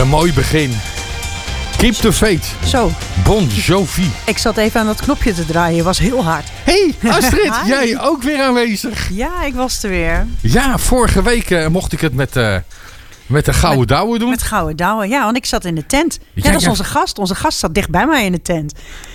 een mooi begin. Keep the faith. Zo. Bon Jovi. Ik zat even aan dat knopje te draaien. Was heel hard. Hey Astrid, Hi. jij ook weer aanwezig. Ja, ik was er weer. Ja, vorige week mocht ik het met de Gouden Douwe doen. Met Gouden Douwe. Ja, want ik zat in de tent. Ja, Ja, dat is ja. onze gast. Onze gast zat dicht bij mij in de tent.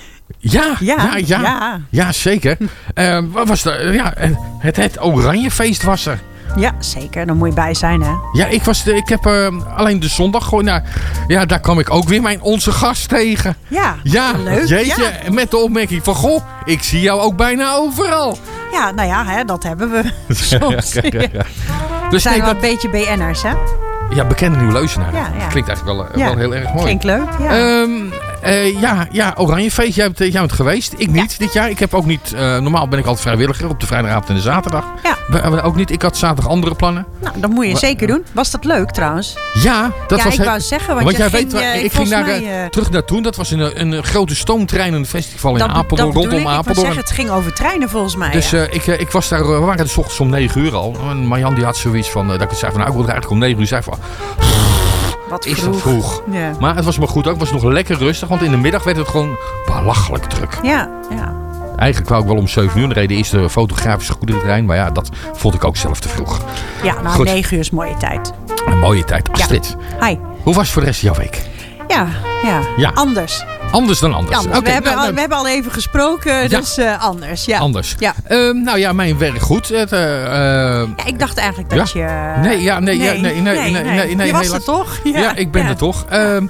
Ja, zeker. Wat was er? Ja, het Oranjefeest was er. Ja, zeker. Dan moet je bij zijn, hè? Ja, ik heb alleen de zondag gewoon daar kwam ik ook weer onze gast tegen. Ja, leuk. Jeetje, Ja. met de opmerking van, goh, ik zie jou ook bijna overal. Ja, nou ja, hè, dat hebben we soms. Ja. We Dus zijn nee, wel een beetje BN'ers, hè? ja, bekende Nieuw-Leuzenaar. Ja. Klinkt eigenlijk wel heel erg mooi. Klinkt leuk, ja. Oranjefeest, jij bent geweest. Ik niet dit jaar. Ik heb ook niet, normaal ben ik altijd vrijwilliger op de vrijdagavond en de zaterdag. Ja. We ook niet. Ik had zaterdag andere plannen. Nou, dat moet je zeker doen. Was dat leuk, trouwens? Ja, dat ja, was ik wou zeggen, want jij ging, weet, ik ging terug naartoe. Dat was een grote stoomtreinen festival in Apeldoorn, rondom Apeldoorn. Ik het ging over treinen volgens mij. Dus ik was daar, we waren er 's ochtends om 9 uur al. En Marjan die had zoiets van, dat ik het zei van, nou, ik wil er eigenlijk om 9 uur. Zei van, Wat is dat vroeg? Ja. Maar het was maar goed ook. Het was nog lekker rustig. Want in de middag werd het gewoon belachelijk druk. Ja. Eigenlijk wou ik wel om 7 uur. Dan reed de eerste fotografische goederentrein. Maar ja, dat vond ik ook zelf te vroeg. Ja, nou, Goed. 9 uur is mooie tijd. Een mooie tijd. Astrid, Hi. hoe was het voor de rest van jouw week? Ja. Anders. Anders dan anders. Anders. Oké, we hebben al even gesproken, dus anders. Ja. Anders. Ja. Nou ja, mijn werk goed. Ja, ik dacht eigenlijk dat je... Nee. Je was helaas. er toch? Ja, ik ben er toch.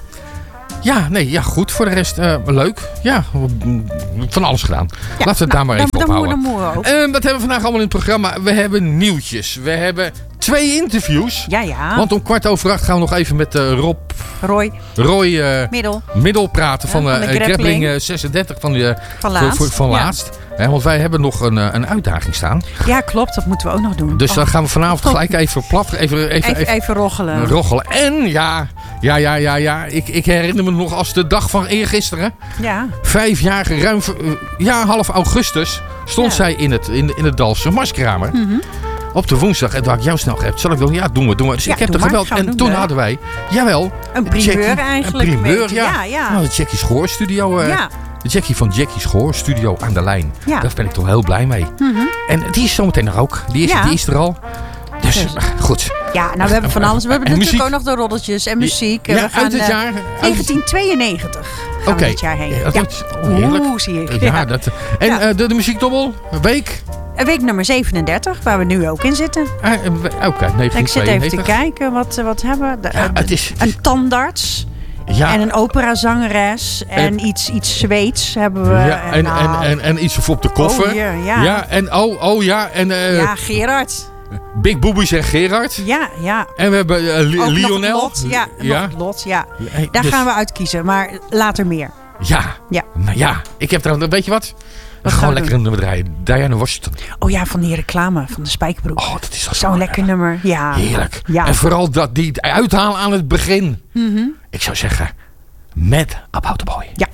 Goed. Voor de rest leuk. Ja, van alles gedaan. Ja, Laten we het daar maar even ophouden. Dan moeten we ook. Wat hebben we vandaag allemaal in het programma? We hebben nieuwtjes. We hebben 2 interviews. Ja. Want om 7:15 gaan we nog even met Roy Middel praten van de Grappling 36 van Laatst. Want wij hebben nog een uitdaging staan. Ja, klopt. Dat moeten we ook nog doen. Dus dan gaan we vanavond gelijk even Even roggelen. roggelen. En ik herinner me nog als de dag van eergisteren. Ja. 5 jaar, half augustus, stond zij in het Dalfse Marskamer. Mm-hmm. Op de woensdag. En toen had ik jou snel gegeven. Zal ik doen? Ja, doen we. Dus Ja, ik heb doe er maar. gebeld. Gaan we En doen, toen hè? hadden wij, Een primeur eigenlijk. Een primeur, beetje. Ja. Nou, de Jackie Schoor Studio. De Jackie van Jackie Schoor Studio aan de lijn. Ja. Daar ben ik toch heel blij mee. Mm-hmm. En die is zometeen er ook. Die is er al. Dus goed. Ja, nou we hebben van alles. We hebben En natuurlijk muziek. ook nog de roddeltjes en muziek. Ja, We gaan, uit het jaar. 1992 gaan we dit jaar heen. Heerlijk. Zie ik. Ja, en de muziekdobbel, week. Week nummer 37, waar we nu ook in zitten. Oké, 1992. Ik zit even te kijken wat hebben we. Het is een tandarts. Ja. En een operazangeres. En iets Zweeds hebben we. Ja, en iets voor op de koffer. Oh, ja. Ja, en ja, Gerard. Big Boobies en Gerard. Ja. En we hebben Ook Lionel. nog Lot. Ja, nog Lot, ja. Hey, Daar dus- gaan we uit kiezen, maar later meer. Ja. Ja. Nou ja, ik heb trouwens, weet je wat? We gaan gaan we lekker een nummer draaien. Diana Washington. Oh ja, van die reclame, van de Spijkerbroek. Oh, dat is Zo'n lekker nummer. Ja. Heerlijk. Ja. En vooral die uithalen aan het begin. Mm-hmm. Ik zou zeggen, Mad About the Boy. Ja.